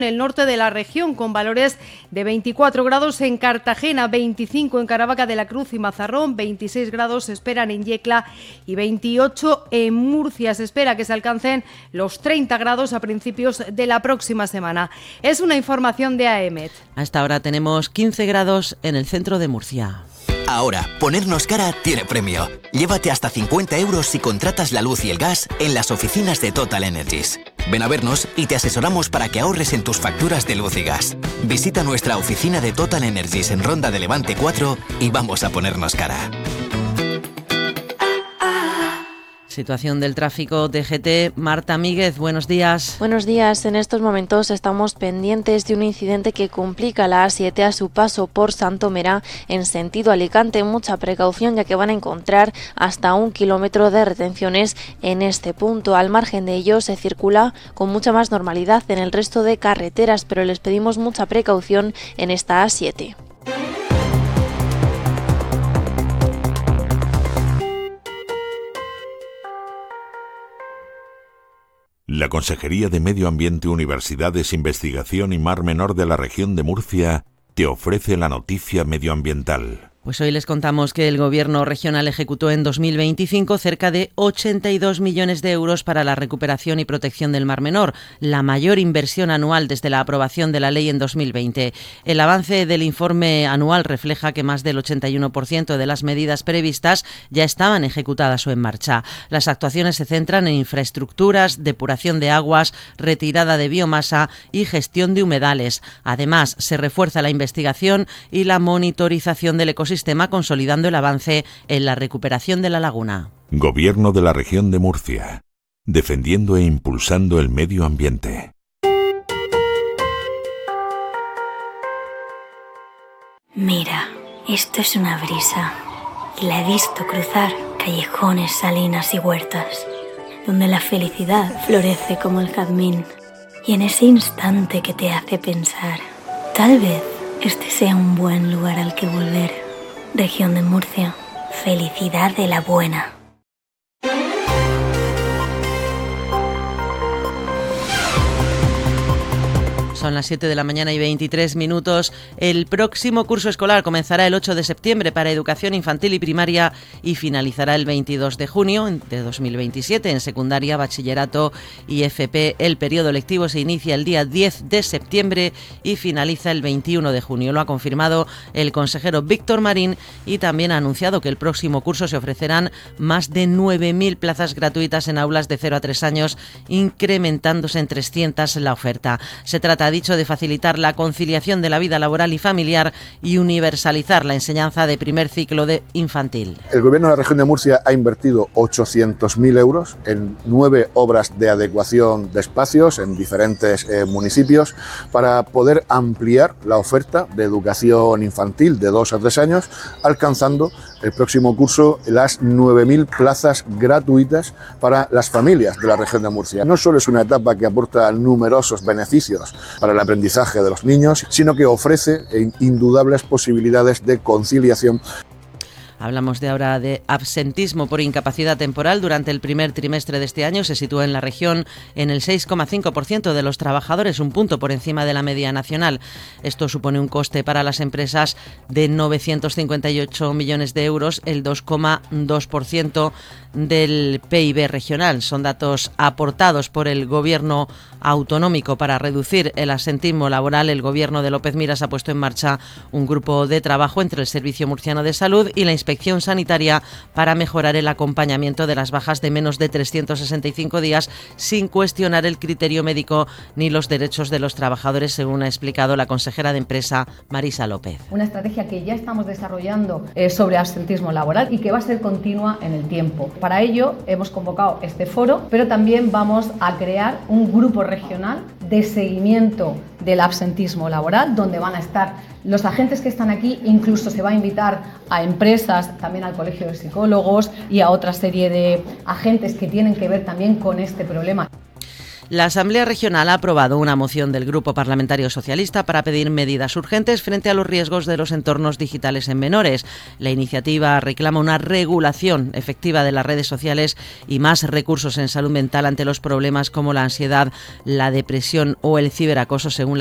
En el norte de la región, con valores de 24 grados en Cartagena, 25 en Caravaca de la Cruz y Mazarrón, 26 grados se esperan en Yecla y 28 en Murcia. Se espera que se alcancen los 30 grados a principios de la próxima semana. Es una información de AEMET. Hasta ahora tenemos 15 grados en el centro de Murcia. Ahora, ponernos cara tiene premio. Llévate hasta 50 euros si contratas la luz y el gas en las oficinas de Total Energies. Ven a vernos y te asesoramos para que ahorres en tus facturas de luz y gas. Visita nuestra oficina de Total Energies en Ronda de Levante 4 y vamos a ponernos cara. Situación del tráfico DGT. Marta Míguez, buenos días. Buenos días. En estos momentos estamos pendientes de un incidente que complica la A7 a su paso por Santomera en sentido Alicante. Mucha precaución, ya que van a encontrar hasta 1 kilómetro de retenciones en este punto. Al margen de ello, se circula con mucha más normalidad en el resto de carreteras, pero les pedimos mucha precaución en esta A7. La Consejería de Medio Ambiente, Universidades, Investigación y Mar Menor de la región de Murcia te ofrece la noticia medioambiental. Pues hoy les contamos que el Gobierno regional ejecutó en 2025 cerca de 82 millones de euros para la recuperación y protección del Mar Menor, la mayor inversión anual desde la aprobación de la ley en 2020. El avance del informe anual refleja que más del 81% de las medidas previstas ya estaban ejecutadas o en marcha. Las actuaciones se centran en infraestructuras, depuración de aguas, retirada de biomasa y gestión de humedales. Además, se refuerza la investigación y la monitorización del ecosistema, consolidando el avance en la recuperación de la laguna. Gobierno de la región de Murcia, defendiendo e impulsando el medio ambiente. Mira, esto es una brisa. Y la he visto cruzar callejones, salinas y huertas, donde la felicidad florece como el jazmín. Y en ese instante que te hace pensar, tal vez este sea un buen lugar al que volver. Región de Murcia, felicidad de la buena. Son las 7 de la mañana y 23 minutos. El próximo curso escolar comenzará el 8 de septiembre para educación infantil y primaria y finalizará el 22 de junio de 2027 en secundaria, bachillerato y FP. El periodo lectivo se inicia el día 10 de septiembre y finaliza el 21 de junio. Lo ha confirmado el consejero Víctor Marín y también ha anunciado que el próximo curso se ofrecerán más de 9.000 plazas gratuitas en aulas de 0 a 3 años, incrementándose en 300 la oferta. Se trata, ha dicho, de facilitar la conciliación de la vida laboral y familiar y universalizar la enseñanza de primer ciclo de infantil. El Gobierno de la región de Murcia ha invertido 800.000 euros en 9 obras de adecuación de espacios en diferentes municipios para poder ampliar la oferta de educación infantil de 2 a 3 años, alcanzando el próximo curso las 9.000 plazas gratuitas para las familias de la región de Murcia. No solo es una etapa que aporta numerosos beneficios para el aprendizaje de los niños, sino que ofrece indudables posibilidades de conciliación. Hablamos de ahora de absentismo por incapacidad temporal. Durante el primer trimestre de este año se sitúa en la región en el 6,5% de los trabajadores, un punto por encima de la media nacional. Esto supone un coste para las empresas de 958 millones de euros, el 2,2% del PIB regional. Son datos aportados por el Gobierno autonómico para reducir el absentismo laboral. El Gobierno de López Miras ha puesto en marcha un grupo de trabajo entre el Servicio Murciano de Salud y la Inspección Sanitaria para mejorar el acompañamiento de las bajas de menos de 365 días sin cuestionar el criterio médico ni los derechos de los trabajadores, según ha explicado la consejera de Empresa, Marisa López. Una estrategia que ya estamos desarrollando sobre absentismo laboral y que va a ser continua en el tiempo. Para ello hemos convocado este foro, pero también vamos a crear un grupo regional de seguimiento del absentismo laboral, donde van a estar los agentes que están aquí. Incluso se va a invitar a empresas, también al Colegio de Psicólogos y a otra serie de agentes que tienen que ver también con este problema. La Asamblea Regional ha aprobado una moción del Grupo Parlamentario Socialista para pedir medidas urgentes frente a los riesgos de los entornos digitales en menores. La iniciativa reclama una regulación efectiva de las redes sociales y más recursos en salud mental ante los problemas como la ansiedad, la depresión o el ciberacoso, según